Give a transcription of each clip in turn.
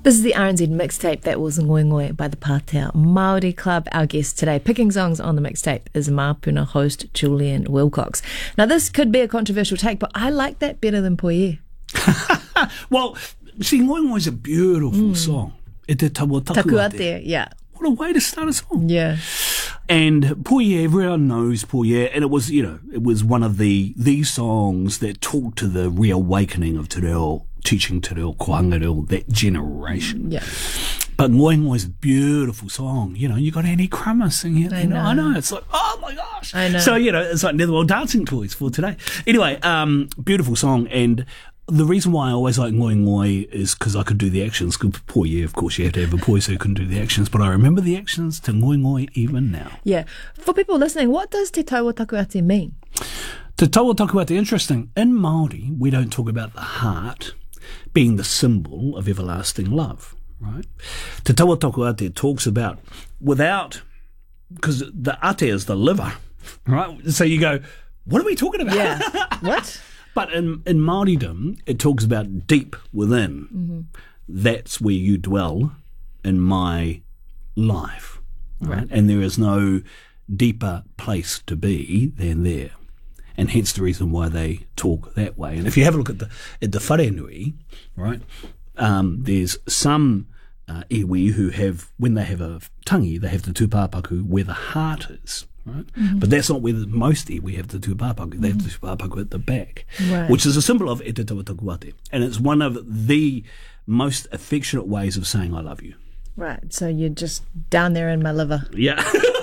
This is the RNZ mixtape. That was Ngoi Ngoi by the Pātea Māori Club. Our guest today, picking songs on the mixtape, is Mapuna host Julian Wilcox. Now, this could be a controversial take, but I like that better than Poie. Well, see, Ngoi Ngoi is a beautiful song. E te taua takuate. Yeah. What a way to start a song. Yeah. And Poie, everyone knows Poie, and it was, it was one of these songs that talked to the reawakening of te reo, teaching te reo, koanga reo, that generation. Yeah. But Ngoi Ngoi is a beautiful song. You got Annie Crummer singing it. I know. It's like, oh my gosh. I know. So, it's like Netherworld dancing toys for today. Anyway, beautiful song. And the reason why I always like Ngoi Ngoi is because I could do the actions. Good Poie, of course, you have to have a Poie so you can do the actions. But I remember the actions to Ngoi Ngoi even now. Yeah. For people listening, what does te taua takuate mean? Te taua takuate, interesting. In Māori, we don't talk about the heart being the symbol of everlasting love. Right? Te taua takuate talks about because the ate is the liver, right? So you go, what are we talking about? Yeah. What? But in Māoridom, it talks about deep within. Mm-hmm. That's where you dwell in my life. Right? And there is no deeper place to be than there. And hence the reason why they talk that way. And if you have a look at the wharenui, right, there's some iwi who have, when they have a tangi, they have the tūpāpaku where the heart is, right? Mm-hmm. But that's not where most iwi have the tūpāpaku. They have the tūpāpaku at the back, which is a symbol of e te taua takuate. And it's one of the most affectionate ways of saying I love you. Right, so you're just down there in my liver. Yeah.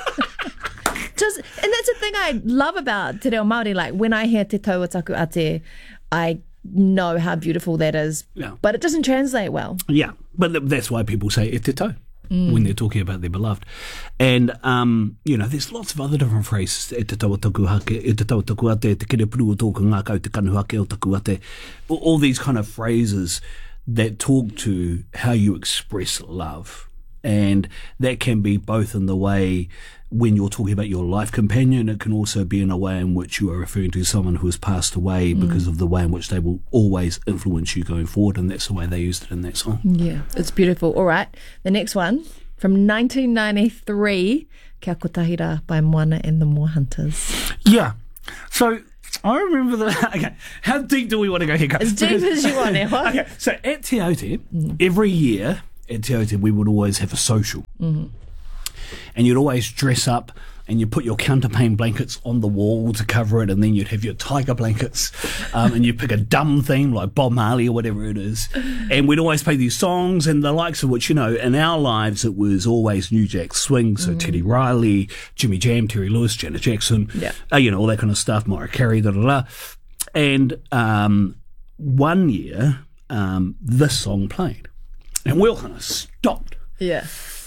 And that's the thing I love about te reo Māori. Like, when I hear te taua takuate, I know how beautiful that is, but it doesn't translate well. Yeah, but that's why people say e te tau when they're talking about their beloved. And, there's lots of other different phrases. E te taua takuate, e te taua takuate, te kerepuru o tōku ngā kau te kanuhake o takuate. All these kind of phrases that talk to how you express love. And that can be both in the way when you're talking about your life companion, it can also be in a way in which you are referring to someone who has passed away because of the way in which they will always influence you going forward, and that's the way they used it in that song. Yeah, it's beautiful. All right, the next one from 1993, Kia Kotahira by Moana and the Moa Hunters. Yeah, so I remember that. Okay, how deep do we want to go here, guys? As deep as you want, Ewa. Okay, so at Te Aute, every year at Te Aute, we would always have a social. Mm-hmm. And you'd always dress up and you put your counterpane blankets on the wall to cover it, and then you'd have your tiger blankets, and you pick a dumb theme like Bob Marley or whatever it is, and we'd always play these songs, and the likes of which, in our lives it was always New Jack Swing, so Teddy Riley, Jimmy Jam, Terry Lewis, Janet Jackson, all that kind of stuff, Mariah Carey, da-da-da. And one year, this song played, and we all kind of stopped. Yeah.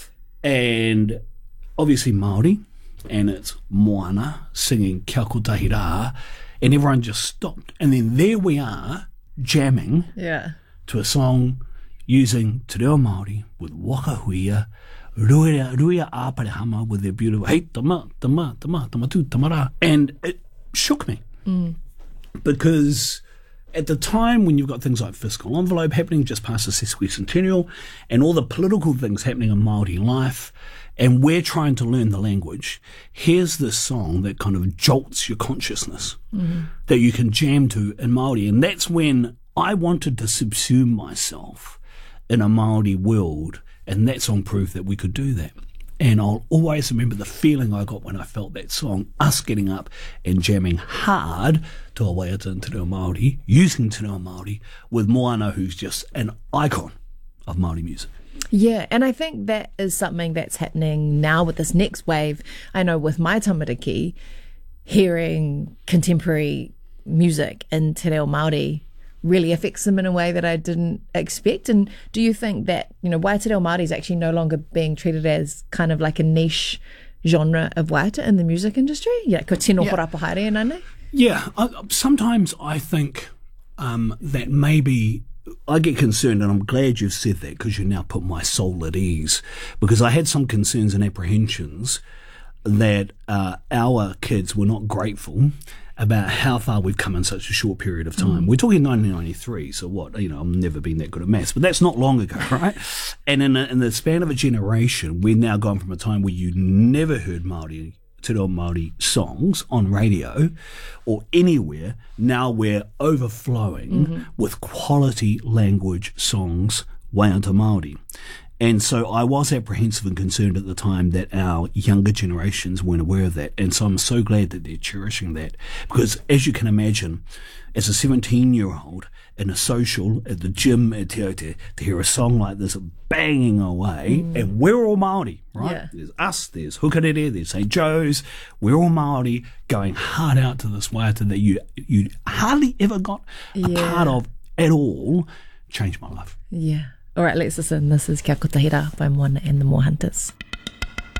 And obviously Māori, and it's Moana singing Kia Kotahira, and everyone just stopped. And then there we are, jamming to a song using te reo Māori with Waka Huia, Ruia Āparehama with their beautiful Hei Tama, Tama, Tama, Tamatu, Tamara. And it shook me. Because at the time when you've got things like fiscal envelope happening just past the sesquicentennial and all the political things happening in Māori life, and we're trying to learn the language, here's this song that kind of jolts your consciousness that you can jam to in Māori. And that's when I wanted to subsume myself in a Māori world, and that song proved that we could do that. And I'll always remember the feeling I got when I felt that song, us getting up and jamming hard to a waiata Te Reo Māori, using Te Reo Māori, with Moana, who's just an icon of Māori music. Yeah, and I think that is something that's happening now with this next wave. I know with my tamariki, hearing contemporary music in Te Reo Māori really affects them in a way that I didn't expect. And do you think that, wai Te Reo Māori is actually no longer being treated as kind of like a niche genre of waiata in the music industry? Yeah, ko tino horapa haere and ane? Yeah, sometimes I think that maybe I get concerned, and I'm glad you've said that, because you now put my soul at ease, because I had some concerns and apprehensions that our kids were not grateful about how far we've come in such a short period of time. We're talking 1993, so what? You know, I've never been that good at maths, but that's not long ago, right? And in the span of a generation, we're now gone from a time where you never heard Māori, Te Reo Māori songs on radio or anywhere. Now we're overflowing with quality language songs waiata Māori. And so I was apprehensive and concerned at the time that our younger generations weren't aware of that. And so I'm so glad that they're cherishing that. Because as you can imagine, as a 17-year-old in a social, at the gym at Te Aute, to hear a song like this banging away, and we're all Māori, right? Yeah. There's us, there's Hukarere, there's St. Joe's, we're all Māori going hard out to this waiata that you hardly ever got a part of at all, changed my life. Yeah. All right, let's listen. This is Kia Kotahira by Moana and the Moore Hunters.